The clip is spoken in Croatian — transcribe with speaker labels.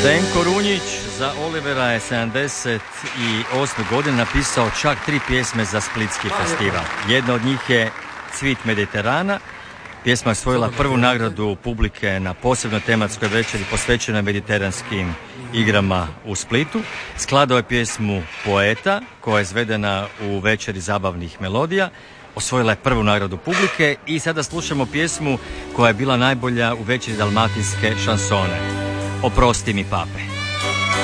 Speaker 1: Zdenko Runjić za Olivera je 78. godine napisao čak 3 pjesme za Splitski festival. Jedna od njih je Cvit Mediterana. Pjesma je osvojila prvu nagradu publike na posebnoj tematskoj večeri posvećenoj mediteranskim igrama u Splitu. Skladao je pjesmu Poeta, koja je izvedena u večeri zabavnih melodija. Osvojila je prvu nagradu publike i sada slušamo pjesmu koja je bila najbolja u večeri dalmatinske šansone. Oprosti mi pape.